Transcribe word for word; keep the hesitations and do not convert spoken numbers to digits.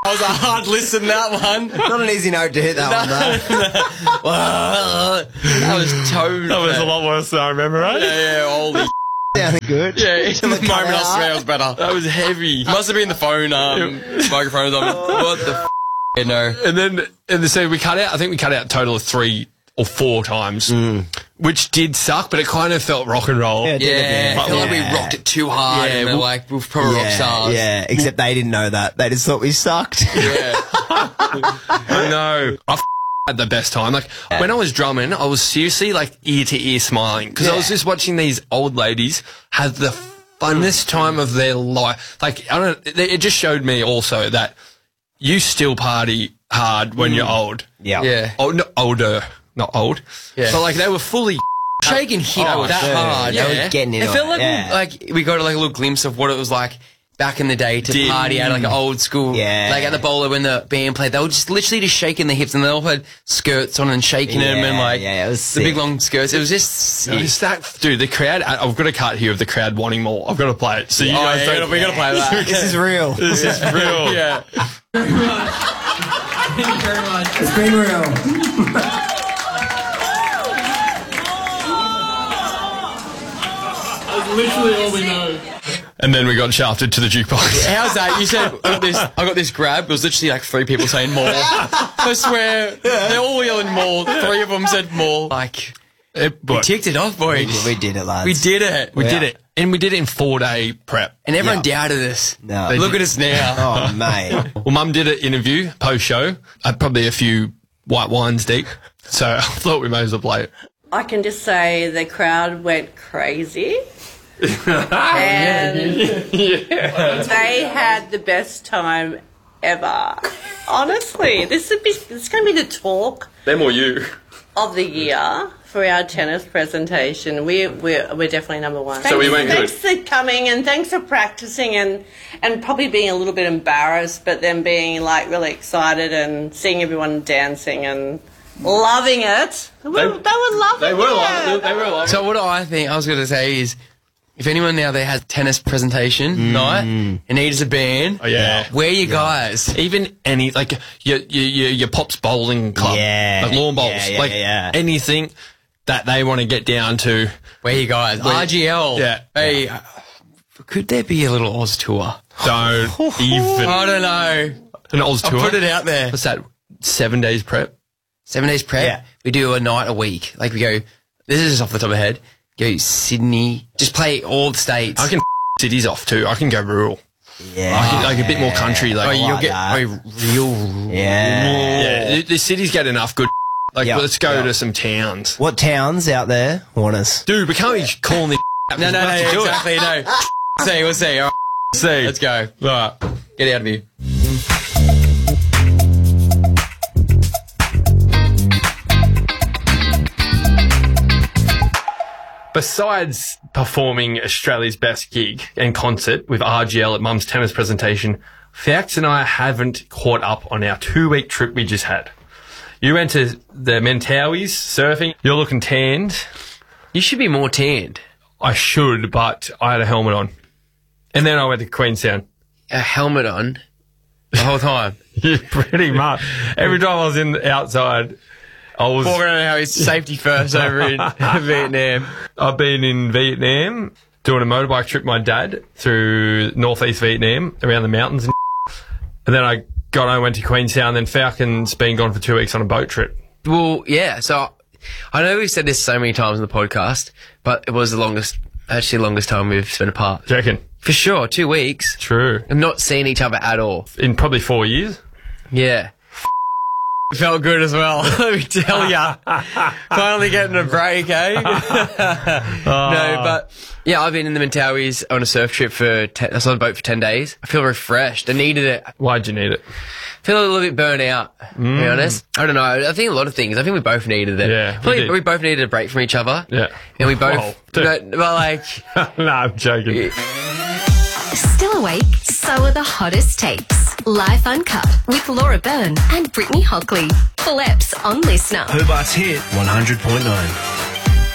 That was a hard listen, that one. Not an easy note to hit that one, though. That was totally... That was a lot worse than I remember, right? Yeah, yeah, holy... Sounded good. Yeah, in the moment I swear it was better. That was heavy. Must have been the phone, um, microphone. What the f***? Yeah, no. And then, and so we cut out, I think we cut out a total of three or four times, mm. which did suck, but it kind of felt rock and roll. Yeah, it did yeah. again. I feel yeah. like we rocked it too hard, Yeah, and we're well, like, we're probably yeah, rock stars. Yeah, except they didn't know that. They just thought we sucked. Yeah. I know. I f- had the best time. Like, yeah. when I was drumming, I was seriously, like, ear to ear smiling. Because yeah. I was just watching these old ladies have the funnest time of their life. Like, I don't know, it just showed me also that you still party hard when mm. you're old. Yeah. Yeah. Oh, no, older. Not old. Yeah. But, like, they were fully... shaking hit oh, that dude. hard. Yeah. Yeah. Was getting it into felt it. like, yeah. we, like we got like a little glimpse of what it was like back in the day to Did. party at like an old school, yeah. like at the bowler when the band played. They were just literally just shaking their hips, and they all had skirts on and shaking yeah, them, and like yeah, it was the sick. big long skirts. It was just It was that, dude, the crowd, I've got a cut here of the crowd wanting more. I've got to play it. So you oh, guys yeah, don't... we got to play that. This is real. This is real. Yeah. Thank you very much. It's been real. That's literally all we know. And then we got shafted to the jukebox. How's that? You said I got this. I got this grab. It was literally like three people saying more. I swear, they're all yelling more. Three of them said more. Like It, we ticked it off, boys. We did it, lads. We did it. we Yeah. did it. And we did it in four-day prep. And everyone Yeah. doubted us. No. Look at us now. Oh, mate. Well, Mum did an interview post-show. Uh, probably a few white wines deep. So I thought we may as well play it. I can just say the crowd went crazy. and they had the best time ever. Honestly, this is this is going to be the talk Them or you? of the year for our tennis presentation. We we're, we're definitely number one. So we went good. Thanks for coming and thanks for practicing and and probably being a little bit embarrassed, but then being like really excited and seeing everyone dancing and loving it. They, they were loving They were it. like, they were like. So what I think I was going to say is, if anyone now there has tennis presentation night and needs a band, Oh, yeah. where you guys? Even any, like, your, your, your, your Pops Bowling Club. Yeah. Like lawn bowls. Yeah, yeah, like yeah. anything that they want to get down to. Where you guys? R G L. Yeah. Hey, uh, could there be a little Oz tour? Don't even. I don't know. An Oz I'll tour. put it out there. What's that? Seven days prep? Seven days prep. Yeah. We do a night a week. Like we go, this is just off the top of my head. Go Sydney. Just play all the states. I can cities off too. I can go rural. Yeah. I can, like a bit more country. Like, Oh, you'll like get that. oh, real. Yeah. yeah, the, the cities get enough good. Like, Yeah. let's go Yeah. to some towns. What towns out there want us? Dude, we can't be calling this. No, no, no, exactly. No. See, we'll see. All right, See. let's go. Right. Get out of here. Besides performing Australia's best gig and concert with R G L at Mum's tennis presentation, Fax and I haven't caught up on our two-week trip we just had. You went to the Mentawais surfing. You're looking tanned. You should be more tanned. I should, but I had a helmet on. And then I went to Queenstown. A helmet on the whole time. Yeah, pretty much. Every time I was in outside, I was... Walking around how he's safety first over in Vietnam. I've been in Vietnam doing a motorbike trip with my dad through northeast Vietnam around the mountains and and then I got home, went to Queenstown, then Falcon's been gone for two weeks on a boat trip. Well, yeah, so I know we've said this so many times in the podcast, but it was the longest, actually the longest time we've spent apart. Do you reckon? For sure, two weeks. True. And not seeing each other at all. In probably four years. Yeah. Felt good as well, let me tell ya. Finally getting a break, eh? No, but yeah, I've been in the Mentawais on a surf trip for, ten, I was on a boat for ten days. I feel refreshed. I needed it. Why'd you need it? I feel a little bit burnt out, to be honest. I don't know. I think a lot of things. I think we both needed it. Yeah, we Probably, did. we both needed a break from each other. Yeah. And we both, Whoa, dude. no, well, like, No, I'm joking. Still awake? So are the hottest takes. Live Uncut with Laura Byrne and Brittany Hockley. Full eps on Listener. Hobart's Hit one hundred point nine.